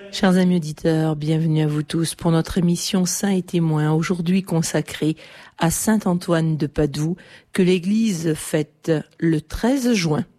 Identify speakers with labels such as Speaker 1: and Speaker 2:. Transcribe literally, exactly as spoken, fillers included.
Speaker 1: Chers amis auditeurs, bienvenue à vous tous pour notre émission Saints et témoins, aujourd'hui consacrée à Saint Antoine de Padoue, que l'Église fête le treize juin.